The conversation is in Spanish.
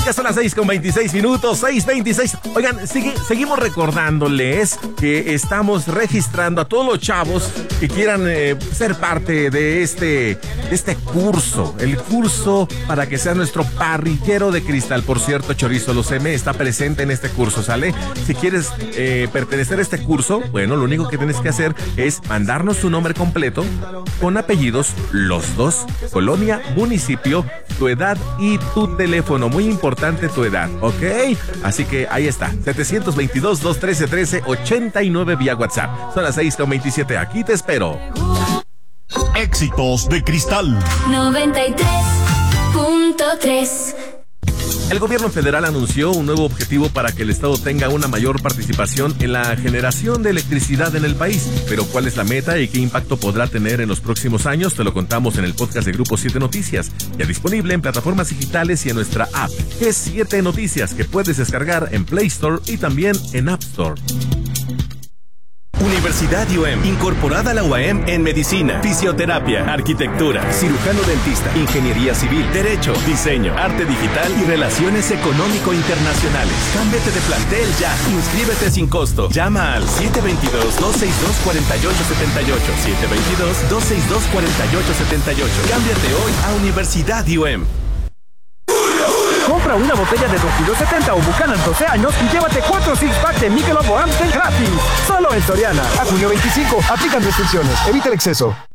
Ya son las 6:26, 6:26. Oigan, seguimos recordándoles que estamos registrando a todos los chavos que quieran ser parte de este curso. El curso para que sea nuestro parrillero de cristal. Por cierto, Chorizo Loseme está presente en este curso, ¿sale? Si quieres pertenecer a este curso, bueno, lo único que tienes que hacer es mandarnos tu nombre completo con apellidos, los dos, colonia, municipio, tu edad y tu teléfono. Muy importante tu edad, ¿ok? Así que ahí está, 722-213-1389 vía WhatsApp. Son las 6:27, aquí te espero. Éxitos de Cristal 93.3. El gobierno federal anunció un nuevo objetivo para que el Estado tenga una mayor participación en la generación de electricidad en el país. Pero ¿cuál es la meta y qué impacto podrá tener en los próximos años? Te lo contamos en el podcast de Grupo 7 Noticias, ya disponible en plataformas digitales y en nuestra app, que es 7 Noticias, que puedes descargar en Play Store y también en App Store. Universidad UM, incorporada a la UAM en medicina, fisioterapia, arquitectura, cirujano dentista, ingeniería civil, derecho, diseño, arte digital y relaciones económico-internacionales. Cámbiate de plantel ya. Inscríbete sin costo. Llama al 722-262-4878. 722-262-4878. Cámbiate hoy a Universidad UM. Compra una botella de 2270 o Buchanan 12 años y llévate 4 six-pack de Michelob o Amstel gratis. Solo en Soriana. A junio 25. Aplican restricciones. Evita el exceso.